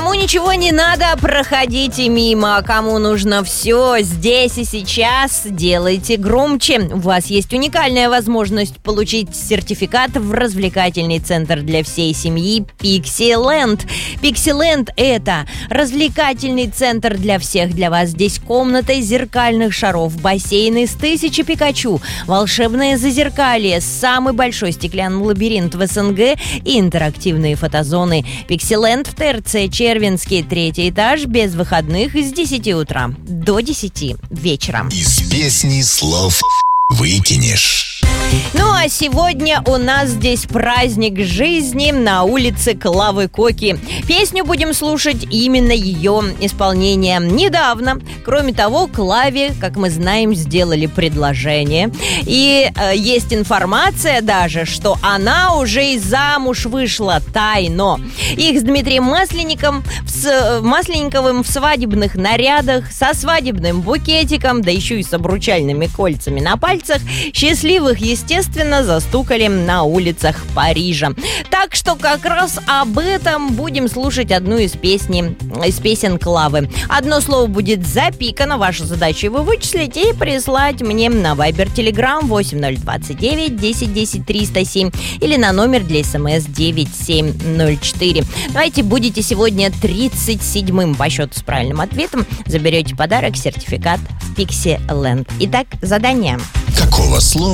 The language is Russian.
Кому ничего не надо, проходите мимо. Кому нужно все здесь и сейчас, делайте громче. У вас есть уникальная возможность получить сертификат в развлекательный центр для всей семьи Pixieland. Pixieland – это развлекательный центр для всех. Для вас здесь комната из зеркальных шаров, бассейны с 1000 Пикачу, волшебное зазеркалье, самый большой стеклянный лабиринт в СНГ и интерактивные фотозоны. Pixieland в ТРЦ Червинский, 3-й этаж, без выходных с 10 утра до 10 вечера. Из песни слов выкинешь. Ну а сегодня у нас здесь праздник жизни на улице Клавы Коки. Песню будем слушать именно ее исполнение. Недавно, кроме того, Клаве, как мы знаем, сделали предложение. И есть информация даже, что она уже и замуж вышла тайно. Их с Дмитрием Масленниковым в свадебных нарядах, со свадебным букетиком, да еще и с обручальными кольцами на пальцах, счастливых, естественно, застукали на улицах Парижа. Так что как раз об этом будем слушать одну из песен Клавы. Одно слово будет запикано, ваша задача его вычислить и прислать мне на Viber Telegram 8029 10 10 307 или на номер для СМС 9704. Давайте будете сегодня 37-м по счету с правильным ответом. Заберете подарок, сертификат в Pixieland. Итак, задание. Какого слова